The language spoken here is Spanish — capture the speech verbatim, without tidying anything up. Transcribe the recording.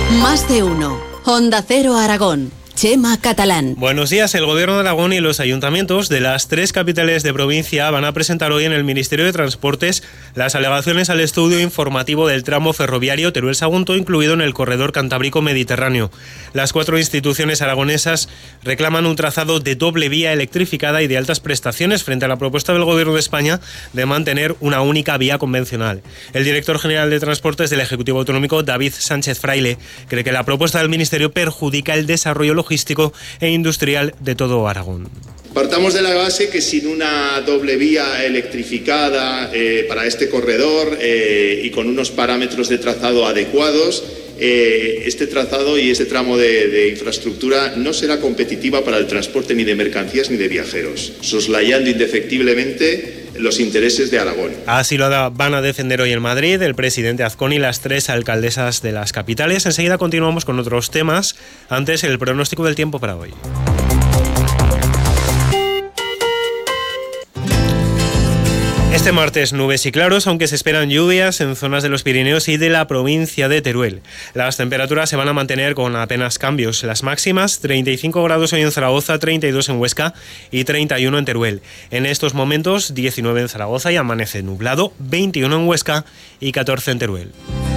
Más de uno. Onda Cero Aragón. Chema Catalán. Buenos días. El Gobierno de Aragón y los ayuntamientos de las tres capitales de provincia van a presentar hoy en el Ministerio de Transportes las alegaciones al estudio informativo del tramo ferroviario Teruel-Sagunto, incluido en el corredor cantábrico mediterráneo. Las cuatro instituciones aragonesas reclaman un trazado de doble vía electrificada y de altas prestaciones frente a la propuesta del Gobierno de España de mantener una única vía convencional. El director general de Transportes del Ejecutivo Autonómico, David Sánchez Fraile, cree que la propuesta del Ministerio perjudica el desarrollo logístico logístico e industrial de todo Aragón. Partamos de la base que sin una doble vía electrificada eh, para este corredor eh, y con unos parámetros de trazado adecuados, eh, este trazado y este tramo de, de infraestructura no será competitiva para el transporte ni de mercancías ni de viajeros, soslayando indefectiblemente los intereses de Aragón. Así lo van a defender hoy en Madrid el presidente Azcón y las tres alcaldesas de las capitales. Enseguida continuamos con otros temas. Antes, el pronóstico del tiempo para hoy. Este martes nubes y claros, aunque se esperan lluvias en zonas de los Pirineos y de la provincia de Teruel. Las temperaturas se van a mantener con apenas cambios. Las máximas, treinta y cinco grados hoy en Zaragoza, treinta y dos en Huesca y treinta y uno en Teruel. En estos momentos, diecinueve en Zaragoza y amanece nublado, veintiuno en Huesca y catorce en Teruel.